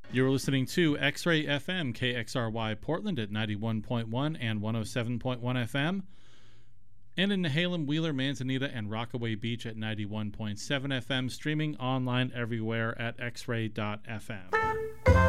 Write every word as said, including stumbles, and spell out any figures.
You're listening to X-Ray F M, K X R Y Portland at ninety-one point one and one oh seven point one F M, and in Nehalem, Wheeler, Manzanita, and Rockaway Beach at ninety-one point seven F M, streaming online everywhere at x ray dot f m.